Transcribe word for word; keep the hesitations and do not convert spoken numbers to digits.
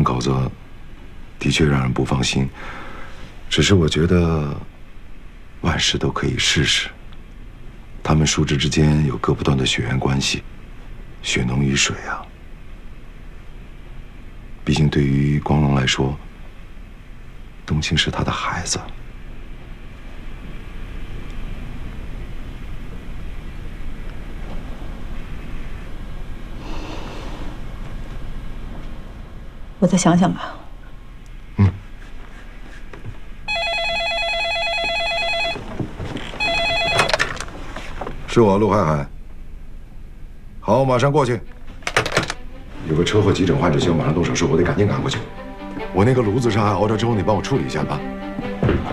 稿子的确让人不放心，只是我觉得万事都可以试试。他们叔侄之间有割不断的血缘关系，血浓于水啊。毕竟对于光荣来说，冬青是他的孩子。 我再想想吧。 嗯。是我，陆海海。好，马上过去。有个车祸急诊患者需要马上动手术，我得赶紧赶过去。我那个炉子上还熬着粥，你帮我处理一下吧。